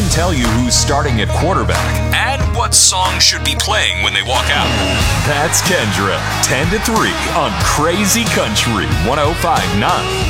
tell you who's starting at quarterback and what song should be playing when they walk out. That's Kendra, 10 to 3 on Crazy Country 105.9.